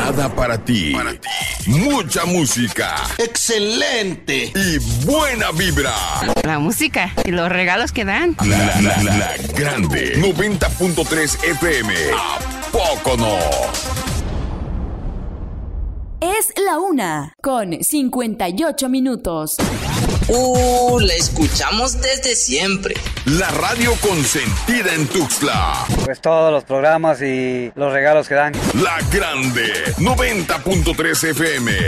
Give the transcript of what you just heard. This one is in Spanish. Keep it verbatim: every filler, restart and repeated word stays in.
preparada para ti. Para ti. Mucha música. ¡Excelente! Y buena vibra. La música y los regalos que dan. La, la, la, la grande. noventa punto tres F M. ¿A poco no? Es la una con cincuenta y ocho minutos. Uh, la escuchamos desde siempre. La radio consentida en Tuxtla. Pues todos los programas y los regalos que dan. La grande. noventa punto tres F M.